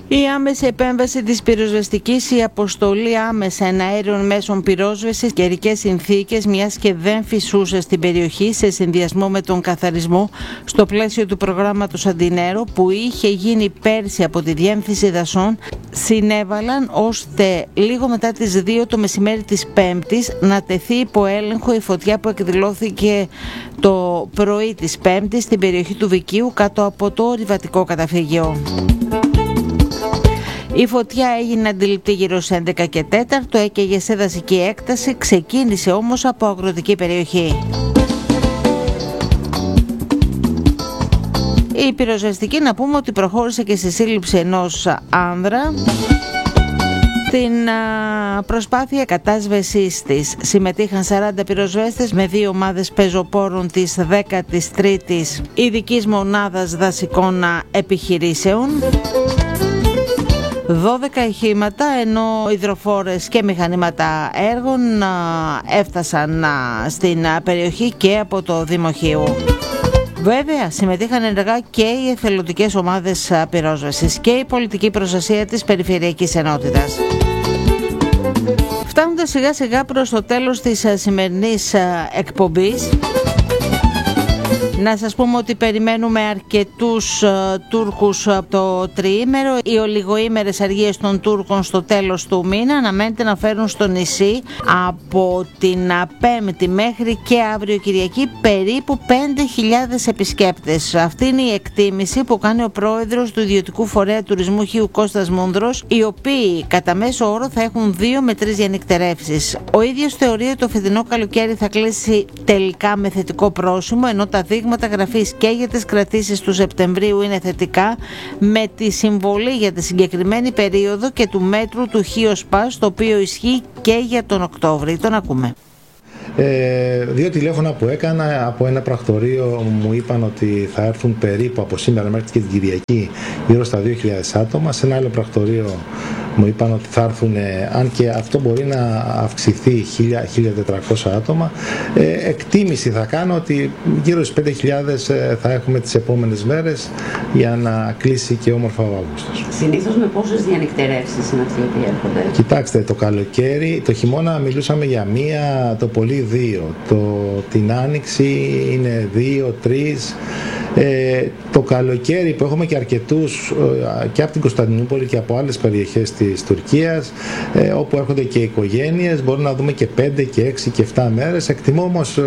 Η άμεση επέμβαση της πυροσβεστικής, η αποστολή άμεσα εναέριων μέσων πυρόσβεσης, καιρικές συνθήκες, μιας και δεν φυσούσε στην περιοχή σε συνδυασμό με τον καθαρισμό στο πλαίσιο του προγράμματος Αντινέρο που είχε γίνει πέρσι από τη Διεύθυνση Δασών, συνέβαλαν ώστε λίγο μετά τις 2 το μεσημέρι της Πέμπτης να τεθεί υπό έλεγχο η φωτιά που εκδηλώθηκε το πρωί της Πέμπτης στην περιοχή του Βικίου κάτω από το ορειβατικό καταφύγιο. Η φωτιά έγινε αντιληπτή γύρω στις 11 και 4, έκαιγε σε δασική έκταση, ξεκίνησε όμως από αγροτική περιοχή. Η πυροσβεστική, να πούμε ότι προχώρησε και στη σύλληψη ενός άνδρα. Στην προσπάθεια κατάσβεσής της συμμετείχαν 40 πυροσβέστες με 2 ομάδες πεζοπόρων της 13ης Ειδικής Μονάδας Δασικών Επιχειρήσεων, 12 οχήματα, ενώ υδροφόρες και μηχανήματα έργων έφτασαν στην περιοχή και από το Δημοχείου. Βέβαια, συμμετείχαν ενεργά και οι εθελοντικές ομάδες πυρόσβεσης και η πολιτική προστασία της Περιφερειακής Ενότητας. Φτάνοντας σιγά σιγά προς το τέλος της σημερινής εκπομπής, να σας πούμε ότι περιμένουμε αρκετούς Τούρκους από το τριήμερο. Οι ολιγοήμερες αργίες των Τούρκων στο τέλος του μήνα αναμένεται να φέρουν στο νησί από την Πέμπτη μέχρι και αύριο Κυριακή περίπου 5.000 επισκέπτες. Αυτή είναι η εκτίμηση που κάνει ο πρόεδρος του Ιδιωτικού Φορέα Τουρισμού Χίου, Κώστας Μούνδρος, οι οποίοι κατά μέσο όρο θα έχουν 2 με 3 διανυκτερεύσεις. Ο ίδιος θεωρεί ότι το φετινό καλοκαίρι θα κλείσει τελικά με θετικό πρόσημο, ενώ τα δείγματα γραφής και για τις κρατήσεις του Σεπτεμβρίου είναι θετικά, με τη συμβολή για τη συγκεκριμένη περίοδο και του μέτρου του Χίος Πας, το οποίο ισχύει και για τον Οκτώβρη. Τον ακούμε. 2 τηλέφωνα που έκανα από ένα πρακτορείο μου είπαν ότι θα έρθουν περίπου από σήμερα μέχρι και την Κυριακή γύρω στα 2.000 άτομα. Σε ένα άλλο πρακτορείο μου είπαν ότι θα έρθουν, αν και αυτό μπορεί να αυξηθεί, 1.000-1.400 άτομα. Εκτίμηση θα κάνω ότι γύρω στις 5.000 θα έχουμε τις επόμενες μέρες για να κλείσει και όμορφα ο Αύγουστος. Συνήθως με πόσες διανυκτερεύσεις είναι αυτοί που έρχονται? Κοιτάξτε, το καλοκαίρι, το χειμώνα μιλούσαμε για 1, το πολύ 2. Την άνοιξη είναι 2-3. Το καλοκαίρι που έχουμε και αρκετούς και από την Κωνσταντινούπολη και από άλλες περιοχές της Τουρκίας, όπου έρχονται και οικογένειες, μπορούμε να δούμε και 5 και 6 και 7 μέρες. Εκτιμώ όμως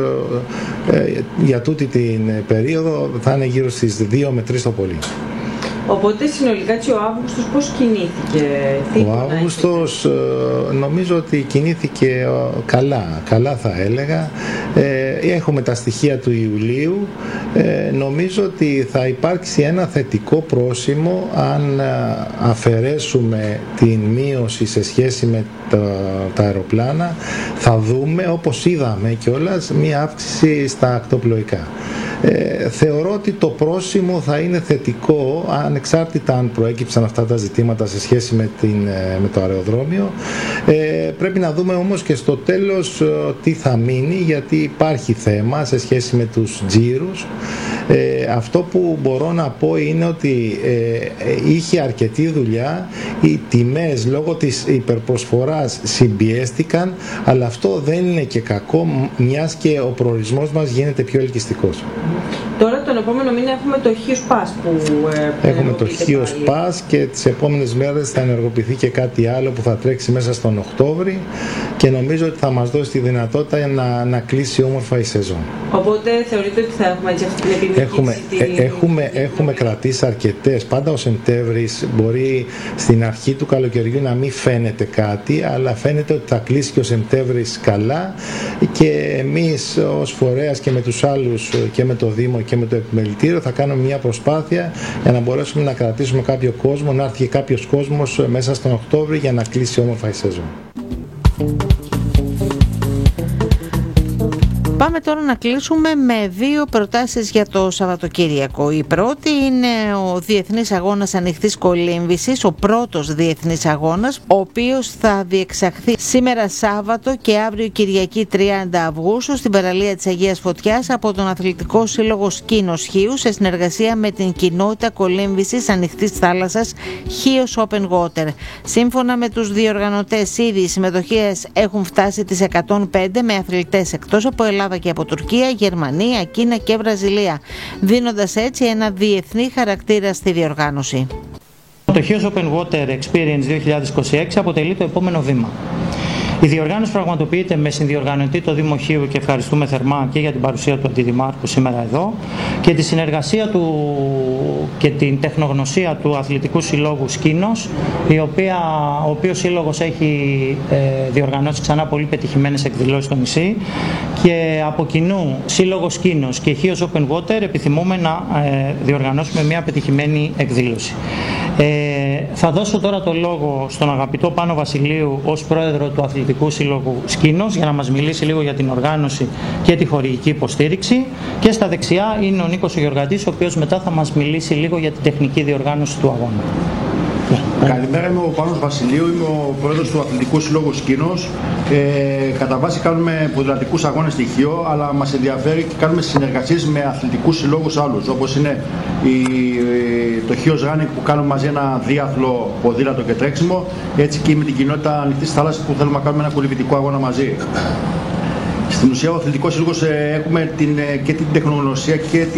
για τούτη την περίοδο θα είναι γύρω στις 2 με 3 το πολύ. Οπότε συνολικά ο Αύγουστος πώς κινήθηκε? Ο Αύγουστος νομίζω ότι κινήθηκε καλά θα έλεγα. Έχουμε τα στοιχεία του Ιουλίου. Νομίζω ότι θα υπάρξει ένα θετικό πρόσημο αν αφαιρέσουμε την μείωση σε σχέση με τα αεροπλάνα. Θα δούμε, όπως είδαμε κιόλας, μία αύξηση στα ακτοπλοϊκά. Θεωρώ ότι το πρόσημο θα είναι θετικό ανεξάρτητα αν προέκυψαν αυτά τα ζητήματα σε σχέση με το αεροδρόμιο. Πρέπει να δούμε όμως και στο τέλος τι θα μείνει, γιατί υπάρχει θέμα σε σχέση με τους τζίρους. Αυτό που μπορώ να πω είναι ότι είχε αρκετή δουλειά, οι τιμές λόγω της υπερπροσφοράς συμπιέστηκαν, αλλά αυτό δεν είναι και κακό, μιας και ο προορισμός μας γίνεται πιο ελκυστικός. Τώρα τον επόμενο μήνα έχουμε το Χίος Πας έχουμε το Χίος Πας και τις επόμενες μέρες θα ενεργοποιηθεί και κάτι άλλο που θα τρέξει μέσα στον Οκτώβρη και νομίζω ότι θα μας δώσει τη δυνατότητα να κλείσει όμορφα η σεζόν. Οπότε θεωρείτε ότι θα έχουμε έτσι αυτή την επιμήκυνση? Έχουμε κρατήσει αρκετές. Πάντα ο Σεπτέμβρης μπορεί στην αρχή του καλοκαιριού να μην φαίνεται κάτι, αλλά φαίνεται ότι θα κλείσει και ο Σεπτέμβρης καλά και εμείς ως φορέας και με τους άλλους και με το Δήμο και με το Επιμελητήριο θα κάνουμε μια προσπάθεια για να μπορέσουμε να κρατήσουμε κάποιο κόσμο, να έρθει και κάποιος κόσμος μέσα στον Οκτώβρη για να κλείσει όμορφα η σεζόν. Πάμε τώρα να κλείσουμε με δύο προτάσεις για το Σαββατοκύριακο. Η πρώτη είναι ο Διεθνής Αγώνας Ανοιχτής Κολύμβησης, ο πρώτος διεθνής αγώνας, ο οποίος θα διεξαχθεί σήμερα Σάββατο και αύριο Κυριακή 30 Αυγούστου στην παραλία της Αγίας Φωτιάς από τον Αθλητικό Σύλλογο Σκήνος Χίου σε συνεργασία με την Κοινότητα Κολύμβησης Ανοιχτής Θάλασσας Χίος Open Water. Σύμφωνα με τους διοργανωτές, ήδη οι συμμετοχές έχουν φτάσει τις 105 με αθλητές εκτός από Ελλάδα και από Τουρκία, Γερμανία, Κίνα και Βραζιλία, δίνοντας έτσι ένα διεθνή χαρακτήρα στη διοργάνωση. Το Χίος Open Water Experience 2026 αποτελεί το επόμενο βήμα. Η διοργάνωση πραγματοποιείται με συνδιοργανωτή το Δήμο Χίου και ευχαριστούμε θερμά και για την παρουσία του Αντιδημάρχου σήμερα εδώ και τη συνεργασία του και την τεχνογνωσία του Αθλητικού Συλλόγου Σκήνος, ο οποίος σύλλογος έχει διοργανώσει ξανά πολύ πετυχημένες εκδηλώσεις στο νησί και από κοινού Σύλλογο Σκήνος και Χίος Open Water επιθυμούμε να διοργανώσουμε μια πετυχημένη εκδήλωση. Θα δώσω τώρα το λόγο στον αγαπητό Πάνο Βασιλείου ως πρόεδρο του Αθλητικού Σύλλογου Σκήνος για να μας μιλήσει λίγο για την οργάνωση και τη χορηγική υποστήριξη, και στα δεξιά είναι ο Νίκος ο Γεωργαντής, ο οποίος μετά θα μας μιλήσει λίγο για την τεχνική διοργάνωση του αγώνα. Καλημέρα, είμαι ο Πάνος Βασιλείου, είμαι ο πρόεδρος του Αθλητικού Συλλόγου Σκήνος. Κατά βάση κάνουμε ποδηλατικούς αγώνες στη Χίο, αλλά μας ενδιαφέρει και κάνουμε συνεργασίες με αθλητικούς συλλόγους άλλους, όπως είναι το Χίος Running που κάνουμε μαζί ένα διάθλο ποδήλατο και τρέξιμο, έτσι και με την Κοινότητα Ανοιχτής Θάλασσας που θέλουμε να κάνουμε ένα κολυμβητικό αγώνα μαζί. Στην ουσία ο Αθλητικός Σύλλογος έχουμε και την τεχνογνωσία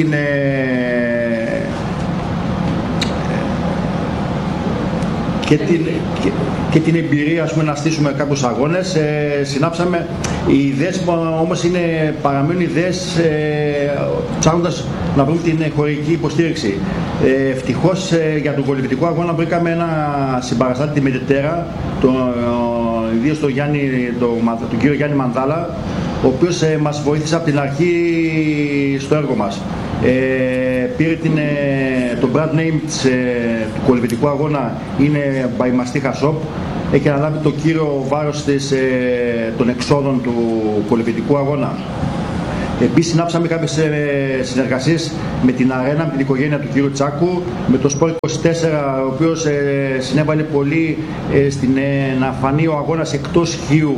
και την εμπειρία, ας πούμε, να στήσουμε κάποιους αγώνες. Συνάψαμε οι ιδέες, όμως παραμένουν ιδέες ψάχνοντας να βρούμε την χορηγική υποστήριξη. Ευτυχώς για τον κολυμβητικό αγώνα βρήκαμε ένα συμπαραστάτη, τη Μετετέρα, ιδίως τον κύριο Γιάννη Μανδάλα, ο οποίος μας βοήθησε από την αρχή στο έργο μας. Πήρε το brand name του κολυμβητικού αγώνα, είναι by Mastiha Shop. Έχει αναλάβει το κύριο βάρος των εξόδων του κολυμβητικού αγώνα. Επίσης συνάψαμε κάποιες συνεργασίες με την Αρένα, με την οικογένεια του κύριου Τσάκου, με το Sport 24, ο οποίος συνέβαλε πολύ να φανεί ο αγώνας εκτός Χίου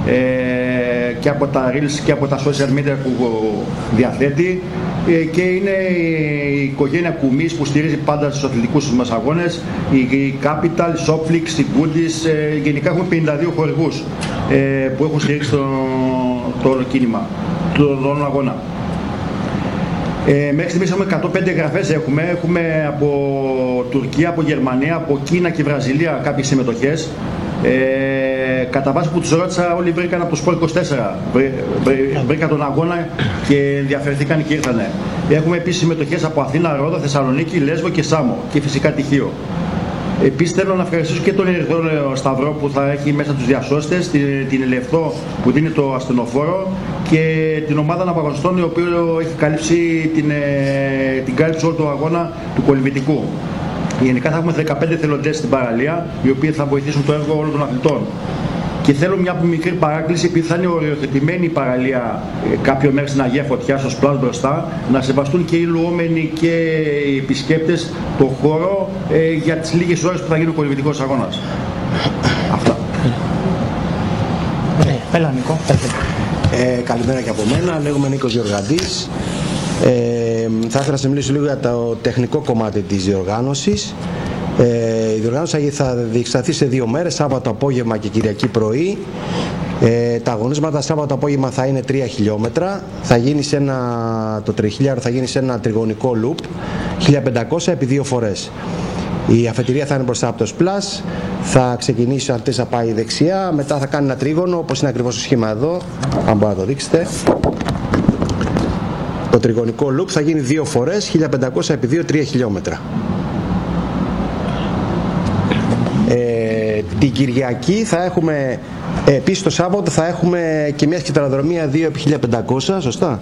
και από τα Reels και από τα social media που διαθέτει, και είναι η οικογένεια Κουμής που στηρίζει πάντα στους αθλητικούς μας αγώνες, η Capital, η Sopflix, η Goodies. Γενικά έχουμε 52 χορηγούς που έχουν στηρίξει το κίνημα, τον αγώνα. Μέχρι στιγμής έχουμε 105 εγγραφές, έχουμε από Τουρκία, από Γερμανία, από Κίνα και Βραζιλία κάποιες συμμετοχές. Κατά βάση που τους ρώτησα, όλοι βρήκαν από το Sport 24, βρήκαν τον αγώνα και ενδιαφερθήκαν και ήρθανε. Έχουμε επίσης συμμετοχές από Αθήνα, Ρόδο, Θεσσαλονίκη, Λέσβο και Σάμο και φυσικά Τυχείο. Επίσης θέλω να ευχαριστήσω και τον Ερυθρό Σταυρό που θα έχει μέσα τους διασώστες, την Ελευθό που δίνει το ασθενοφόρο και την ομάδα αναπαγωνιστών, η οποία έχει καλύψει την κάλυψη όλου του αγώνα του κολυμβητικού. Γενικά θα έχουμε 15 θελοντές στην παραλία, οι οποίοι θα βοηθήσουν το έργο όλων των αθλητών. Και θέλω μια μικρή παράκληση, επειδή θα είναι οριοθετημένη η παραλία κάποιο μέρος στην Αγία Φωτιά, στο σπλάζ μπροστά, να σεβαστούν και οι λουόμενοι και οι επισκέπτες το χώρο για τις λίγες ώρες που θα γίνει ο κολυμβητικός αγώνας. Αυτά. Έλα Νίκο. Καλημέρα και από μένα, λέγομαι Νίκος Γεωργαντής. Θα ήθελα να σας μιλήσω λίγο για το τεχνικό κομμάτι της διοργάνωσης. Η διοργάνωση θα διεξαχθεί σε 2 μέρες, Σάββατο απόγευμα και Κυριακή πρωί. Τα αγωνίσματα Σάββατο απόγευμα θα είναι 3 χιλιόμετρα. Το τριχίλιαρο θα γίνει σε ένα τριγωνικό loop 1500 επί 2 φορές. Η αφετηρία θα είναι μπροστά από το splash. Θα ξεκινήσει ο αθλητής να πάει δεξιά, μετά θα κάνει ένα τρίγωνο, όπως είναι ακριβώς το σχήμα εδώ, αν μπορείτε να το δείξετε. Το τριγωνικό loop θα γίνει 2 φορές 1500 επί 2, 3 χιλιόμετρα. Την Κυριακή θα έχουμε, επίσης το Σάββατο θα έχουμε και μια σκητραδρομία 2 επί 1500, σωστά.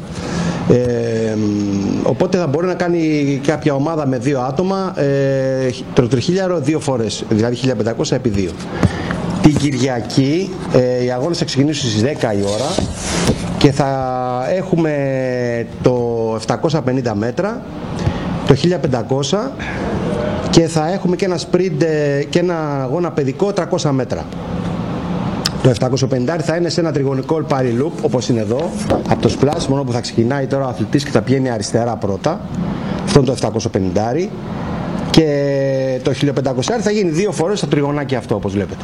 Οπότε θα μπορεί να κάνει κάποια ομάδα με 2 άτομα το τριχίλιαρο 2 φορές, δηλαδή 1500 επί 2. Την Κυριακή οι αγώνες θα ξεκινήσουν στις 10 η ώρα και θα έχουμε το 750 μέτρα, το 1500 και θα έχουμε και ένα sprint και ένα αγώνα παιδικό 300 μέτρα. Το 750 θα είναι σε ένα τριγωνικό πάρι loop, όπως είναι εδώ, από το splash, μόνο που θα ξεκινάει τώρα ο αθλητής και θα πηγαίνει αριστερά πρώτα. Αυτό είναι το 750. Και το 1500 θα γίνει 2 φορές στο τριγωνάκι αυτό, όπως βλέπετε.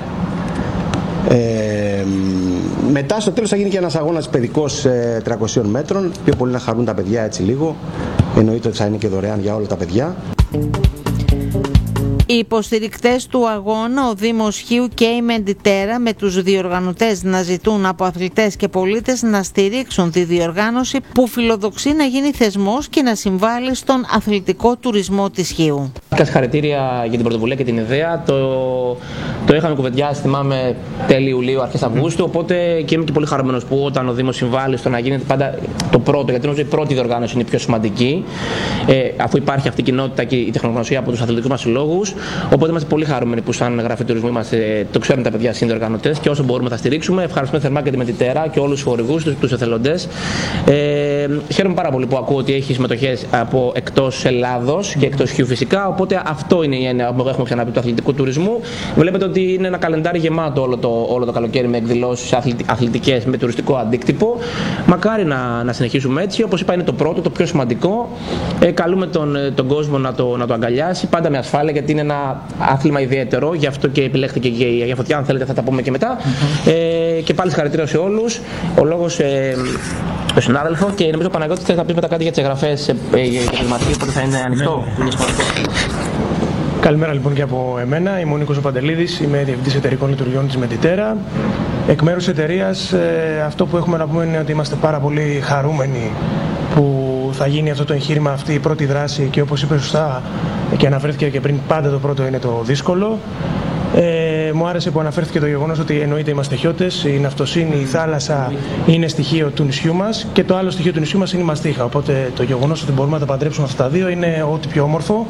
Μετά στο τέλος θα γίνει και ένας αγώνας παιδικός 300 μέτρων. Πιο πολύ να χαρούν τα παιδιά έτσι λίγο. Εννοείται ότι θα είναι και δωρεάν για όλα τα παιδιά. Οι υποστηρικτές του αγώνα, ο Δήμος Χίου και η Μεντιτέρα, με τους διοργανωτές να ζητούν από αθλητές και πολίτες να στηρίξουν τη διοργάνωση που φιλοδοξεί να γίνει θεσμός και να συμβάλλει στον αθλητικό τουρισμό της Χίου. Συγχαρητήρια για την πρωτοβουλία και την ιδέα. Το είχαμε κουβεντιάσει, θυμάμαι, τέλη Ιουλίου, αρχές Αυγούστου. Οπότε και είμαι και πολύ χαρούμενος που όταν ο Δήμος συμβάλλει στο να γίνεται πάντα το πρώτο, γιατί νομίζω η πρώτη διοργάνωση είναι η πιο σημαντική, αφού υπάρχει αυτή η κοινότητα και η τεχνογνωσία από τους αθλητικούς μας συλλόγους. Οπότε είμαστε πολύ χαρούμενοι που, σαν Γραφείο Τουρισμού, το ξέρουν τα παιδιά συνδιοργανωτές και όσο μπορούμε θα στηρίξουμε. Ευχαριστούμε θερμά και τη Μεντιτέρα και όλους τους χορηγούς, τους εθελοντές. Χαίρομαι πάρα πολύ που ακούω ότι έχει συμμετοχές από εκτός Ελλάδος και εκτός Χίου φυσικά. Οπότε αυτό είναι η έννοια που έχουμε ξαναπεί του αθλητικού τουρισμού. Βλέπετε ότι είναι ένα καλεντάρι γεμάτο όλο το καλοκαίρι με εκδηλώσεις αθλητικές με τουριστικό αντίκτυπο. Μακάρι να συνεχίσουμε έτσι. Όπως είπα, είναι το πρώτο, το πιο σημαντικό. Καλούμε τον κόσμο να το αγκαλιάσει, πάντα με ασφάλεια, γιατί είναι ένα άθλημα ιδιαίτερο. Γι' αυτό και επιλέχθηκε και η Αγία. Αν θέλετε, θα τα πούμε και μετά. Και πάλι συγχαρητήρια σε όλους. Ο λόγος στον συνάδελφο, και νομίζω, Παναγιώτη, θες να πεις μετά κάτι για τις εγγραφές για την κλιματική, οπότε θα είναι ανοιχτό. Καλημέρα λοιπόν και από εμένα. Είμαι ο Νίκος Παντελίδης, είμαι διευθυντής εταιρικών λειτουργιών της Μεντιτέρα. Εκ μέρους της εταιρείας, αυτό που έχουμε να πούμε είναι ότι είμαστε πάρα πολύ χαρούμενοι που θα γίνει αυτό το εγχείρημα, αυτή η πρώτη δράση, και όπως είπε σωστά και αναφέρθηκε και πριν, πάντα το πρώτο είναι το δύσκολο. Μου άρεσε που αναφέρθηκε το γεγονός ότι εννοείται είμαστε χιώτες, η ναυτοσύνη, η θάλασσα είναι στοιχείο του νησιού μας, και το άλλο στοιχείο του νησιού μας είναι η μαστίχα. Οπότε το γεγονός ότι μπορούμε να τα παντρέψουμε αυτά τα δύο είναι ό,τι πιο όμορφο.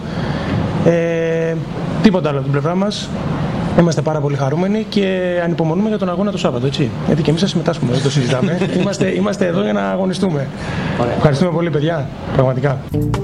Τίποτα άλλο από την πλευρά μας. Είμαστε πάρα πολύ χαρούμενοι και ανυπομονούμε για τον αγώνα το Σάββατο, έτσι. Γιατί και εμείς θα συμμετάσχουμε, δεν το συζητάμε. Είμαστε εδώ για να αγωνιστούμε. Ευχαριστούμε πολύ, παιδιά, πραγματικά.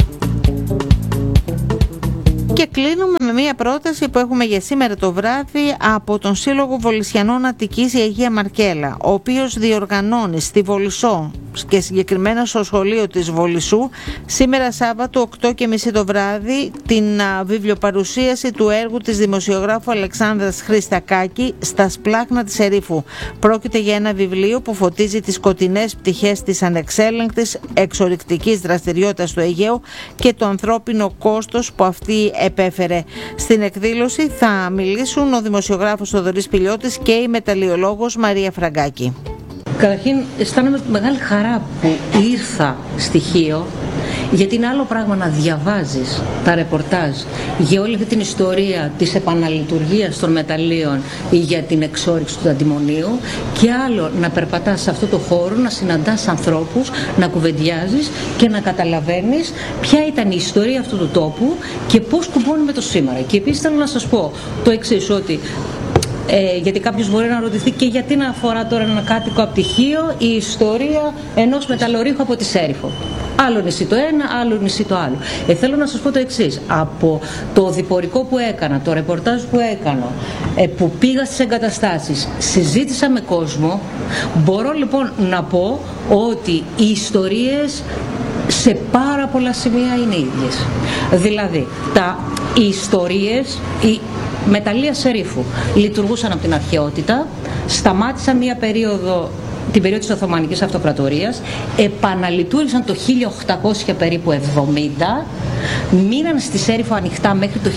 Και κλείνουμε με μια πρόταση που έχουμε για σήμερα το βράδυ από τον Σύλλογο Βολισιανών Αττικής, η Αγία Μαρκέλα, ο οποίος διοργανώνει στη Βολισσό και συγκεκριμένα στο σχολείο της Βολισσού σήμερα Σάββατο 8:30 το βράδυ την βιβλιοπαρουσίαση του έργου της δημοσιογράφου Αλεξάνδρας Χριστακάκη «Στα σπλάχνα της ερήφου». Πρόκειται για ένα βιβλίο που φωτίζει τις σκοτεινές πτυχές της ανεξέλεγκτης εξορρυκτικής δραστηριότητας του Αιγαίου και το ανθρώπινο κόστος που αυτή επέφερε. Στην εκδήλωση θα μιλήσουν ο δημοσιογράφος Θοδωρής Πηλιώτης και η μεταλλιολόγος Μαρία Φραγκάκη. Καταρχήν, αισθάνομαι μεγάλη χαρά που ήρθα στοιχείο, γιατί είναι άλλο πράγμα να διαβάζεις τα ρεπορτάζ για όλη αυτή την ιστορία της επαναλειτουργίας των μεταλλίων ή για την εξόρυξη του αντιμονίου, και άλλο να περπατάς σε αυτό το χώρο, να συναντάς ανθρώπους, να κουβεντιάζεις και να καταλαβαίνεις ποια ήταν η ιστορία αυτού του τόπου και πώς κουμπώνει το σήμερα. Και επίσης θέλω να σας πω το εξής, ότι γιατί κάποιος μπορεί να ρωτηθεί και γιατί να αφορά τώρα ένα κάτοικο από τη Χίο η ιστορία ενός μεταλλορύχου από τη Σέριφο. Άλλο νησί το ένα, άλλο νησί το άλλο. Θέλω να σας πω το εξής. Από το διπορικό που έκανα, το ρεπορτάζ που έκανα, που πήγα στις εγκαταστάσεις, συζήτησα με κόσμο, μπορώ λοιπόν να πω ότι οι ιστορίες σε πάρα πολλά σημεία είναι ίδιες. Δηλαδή, οι ιστορίες, οι μεταλλεία Σερίφου λειτουργούσαν από την αρχαιότητα, σταμάτησαν μία περίοδο, την περίοδο της Οθωμανικής Αυτοκρατορίας, επαναλειτουργήσαν το 1800 περίπου 70, μείναν στη Σέριφο ανοιχτά μέχρι το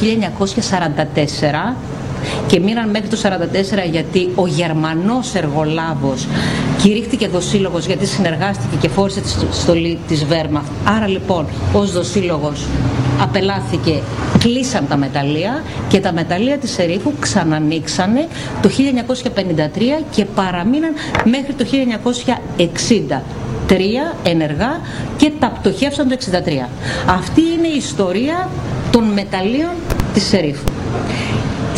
1944 και μείναν μέχρι το 1944 γιατί ο Γερμανός εργολάβος κηρύχθηκε δοσύλλογος, γιατί συνεργάστηκε και φόρησε τη στολή της Βέρμαχτ. Άρα λοιπόν ως δοσύλλογος απελάθηκε, κλείσαν τα μεταλλεία και τα μεταλλεία της Σερίφου ξανανοίξανε το 1953 και παραμείναν μέχρι το 1963 ενεργά και τα πτωχεύσαν το 1963. Αυτή είναι η ιστορία των μεταλλείων της Σερίφου.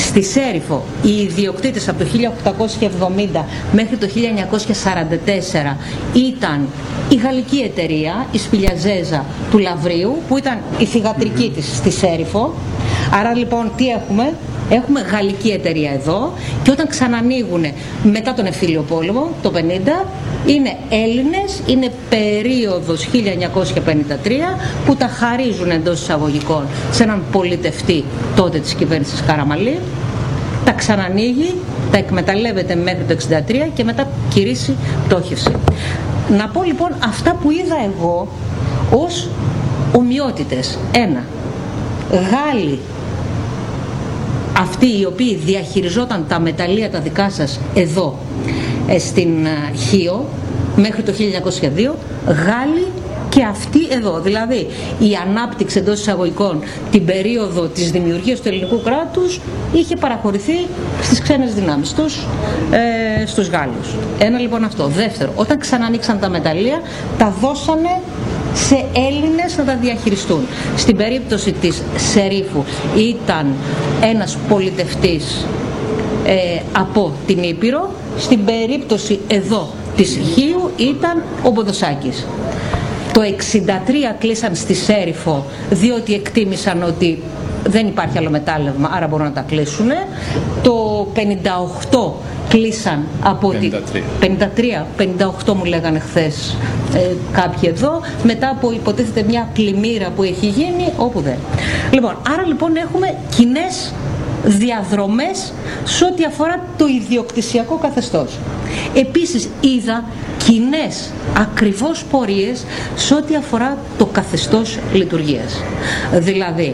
Στη Σέριφο οι ιδιοκτήτες από το 1870 μέχρι το 1944 ήταν η γαλλική εταιρεία, η Σπηλιαζέζα του Λαβρίου, που ήταν η θυγατρική της στη Σέριφο. Άρα λοιπόν τι έχουμε? Έχουμε γαλλική εταιρεία εδώ, και όταν ξανανοίγουν μετά τον εμφύλιο πόλεμο το 50, είναι Έλληνες, είναι περίοδος 1953, που τα χαρίζουν εντός εισαγωγικών σε έναν πολιτευτή τότε της κυβέρνησης Καραμαλή, τα ξανανοίγει, τα εκμεταλλεύεται μέχρι το 1963 και μετά κηρύσσει πτώχευση. Να πω λοιπόν αυτά που είδα εγώ ως ομοιότητες. Ένα, Γάλλοι, αυτοί οι οποίοι διαχειριζόταν τα μεταλλεία τα δικά σας εδώ στην Χίο μέχρι το 1902, Γάλλοι και αυτοί εδώ. Δηλαδή η ανάπτυξη εντός εισαγωγικών την περίοδο της δημιουργίας του ελληνικού κράτους είχε παραχωρηθεί στις ξένες δυνάμεις τους, στους Γάλλους. Ένα λοιπόν αυτό. Δεύτερο, όταν ξανανοίξαν τα μεταλλεία, τα δώσανε σε Έλληνες να τα διαχειριστούν. Στην περίπτωση της Σερίφου ήταν ένας πολιτευτής από την Ήπειρο. Στην περίπτωση εδώ της Χίου ήταν ο Μποδοσάκης. Το 1963 κλείσαν στη Σέριφο, διότι εκτίμησαν ότι δεν υπάρχει άλλο μετάλλευμα, άρα μπορούν να τα κλείσουν. Το 58 κλείσαν από 53, 58 μου λέγανε χθες κάποιοι εδώ, μετά από υποτίθεται μια πλημμύρα που έχει γίνει, όπου δεν. Λοιπόν, άρα λοιπόν έχουμε κοινές διαδρομές σε ό,τι αφορά το ιδιοκτησιακό καθεστώς. Επίσης είδα κοινές ακριβώς πορείες σε ό,τι αφορά το καθεστώς λειτουργίας. Δηλαδή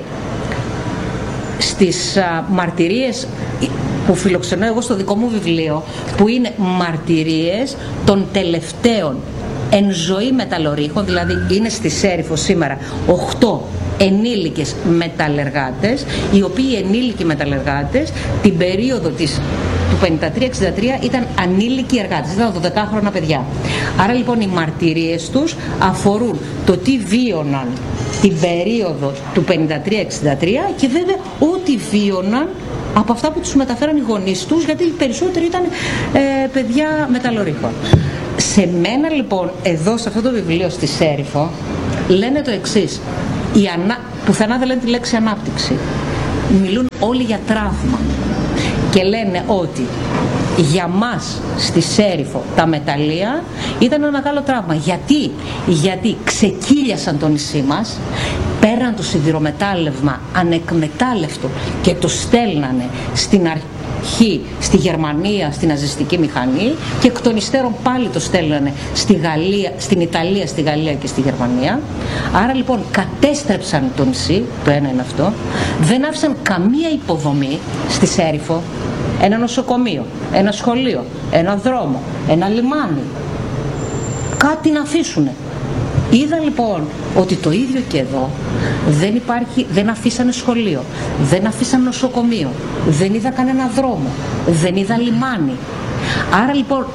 στις μαρτυρίες που φιλοξενώ εγώ στο δικό μου βιβλίο, που είναι μαρτυρίες των τελευταίων εν ζωή μεταλλορύχων, δηλαδή είναι στη Σέριφο σήμερα 8 ενήλικες μεταλλεργάτες, οι οποίοι ενήλικοι μεταλλεργάτες την περίοδο του 53-63 ήταν ανήλικοι εργάτες, ήταν 12χρονα παιδιά. Άρα λοιπόν οι μαρτυρίες τους αφορούν το τι βίωναν την περίοδο του 53-63 και βέβαια ό,τι βίωναν από αυτά που τους μεταφέραν οι γονείς τους, γιατί οι περισσότεροι ήταν παιδιά μεταλλορύχων. Σε μένα λοιπόν εδώ σε αυτό το βιβλίο στη Σέριφο λένε το εξής: πουθενά δεν λένε τη λέξη ανάπτυξη, μιλούν όλοι για τραύμα και λένε ότι για μας στη Σέριφο τα μεταλλεία ήταν ένα μεγάλο τραύμα. Γιατί ξεκύλιασαν το νησί μας, πέραν το σιδηρομετάλλευμα ανεκμετάλλευτο και το στέλνανε στην αρχή στη Γερμανία, στην ναζιστική μηχανή, και εκ των υστέρων πάλι το στέλνανε στην Ιταλία, στη Γαλλία και στη Γερμανία. Άρα λοιπόν κατέστρεψαν το νησί, το ένα είναι αυτό, δεν άφησαν καμία υποδομή στη Σέριφο, ένα νοσοκομείο, ένα σχολείο, ένα δρόμο, ένα λιμάνι, κάτι να αφήσουνε. Είδα λοιπόν ότι το ίδιο και εδώ δεν αφήσανε σχολείο, δεν αφήσανε νοσοκομείο, δεν είδα κανένα δρόμο, δεν είδα λιμάνι. Άρα λοιπόν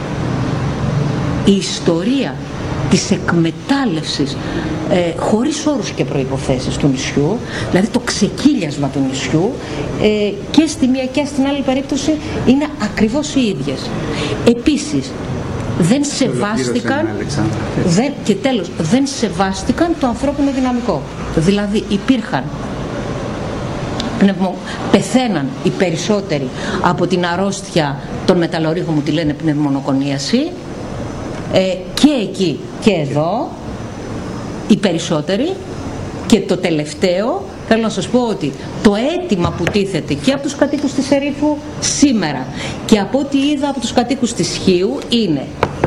η ιστορία της εκμετάλλευσης χωρίς όρους και προϋποθέσεις του νησιού, δηλαδή το ξεκύλιασμα του νησιού, και στη μία και στην άλλη περίπτωση είναι ακριβώς οι ίδιες. Επίσης δεν σεβάστηκαν, και τέλος, δεν σεβάστηκαν το ανθρώπινο δυναμικό. Δηλαδή υπήρχαν, πεθαίναν οι περισσότεροι από την αρρώστια των μεταλλορύχων που τη λένε πνευμονοκονίαση, και εκεί και εδώ οι περισσότεροι. Και το τελευταίο, θέλω να σας πω ότι το αίτημα που τίθεται και από τους κατοίκους της Σερίφου σήμερα και από ό,τι είδα από τους κατοίκους της Χίου είναι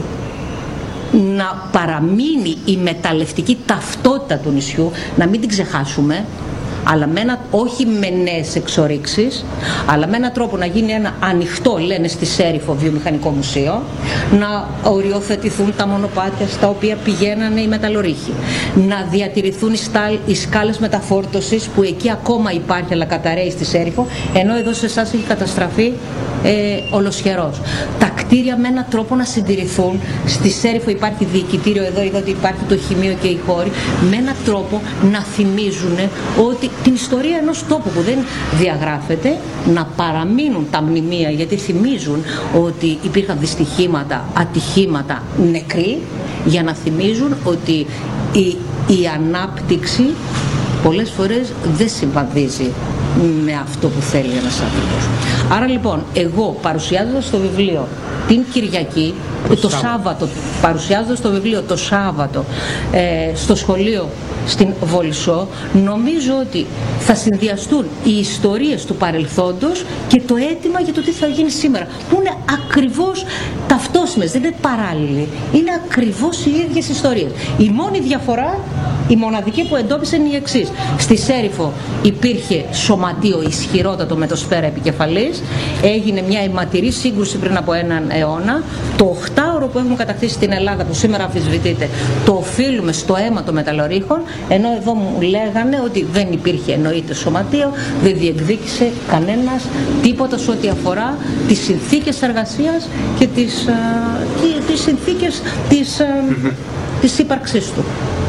να παραμείνει η μεταλλευτική ταυτότητα του νησιού, να μην την ξεχάσουμε, αλλά όχι με νέες εξορίξεις, αλλά με έναν τρόπο να γίνει ένα ανοιχτό, λένε στη Σέριφο, βιομηχανικό μουσείο, να οριοθετηθούν τα μονοπάτια στα οποία πηγαίνανε οι μεταλλορύχοι, να διατηρηθούν οι σκάλες μεταφόρτωσης που εκεί ακόμα υπάρχει αλλά καταραίει στη Σέριφο, ενώ εδώ σε εσάς έχει καταστραφεί ολοσχερός. Τα κτίρια με έναν τρόπο να συντηρηθούν. Στη Σέριφο υπάρχει διοικητήριο, εδώ είδα ότι υπάρχει το χημείο και οι χώροι, με έναν τρόπο να θυμίζουν ότι την ιστορία ενός τόπου που δεν διαγράφεται, να παραμείνουν τα μνημεία, γιατί θυμίζουν ότι υπήρχαν δυστυχήματα, ατυχήματα, νεκροί, για να θυμίζουν ότι η ανάπτυξη πολλές φορές δεν συμβαδίζει με αυτό που θέλει ένας άνθρωπος. Άρα λοιπόν, εγώ παρουσιάζοντας το βιβλίο την Κυριακή, το Σάββατο, παρουσιάζοντας το βιβλίο το Σάββατο στο σχολείο στην Βολισσό, νομίζω ότι θα συνδυαστούν οι ιστορίες του παρελθόντος και το αίτημα για το τι θα γίνει σήμερα, που είναι ακριβώς ταυτόσιμες, δεν είναι παράλληλοι, είναι ακριβώς οι ίδιες ιστορίες. Η μόνη διαφορά, η μοναδική που εντόπισε είναι η εξής: στη Σέριφο υπήρχε σωματείο ισχυρότατο με το σφαίρα επικεφαλής, έγινε μια αιματηρή σύγκρουση πριν από έναν αιώνα. Το 8ωρο που έχουμε κατακτήσει στην Ελλάδα, που σήμερα αμφισβητείται, το οφείλουμε στο αίμα των μεταλλορύχων, ενώ εδώ μου λέγανε ότι δεν υπήρχε εννοείται σωματείο, δεν διεκδίκησε κανένας τίποτα σε ό,τι αφορά τις συνθήκες εργασίας και τις συνθήκες της ύπαρξής του.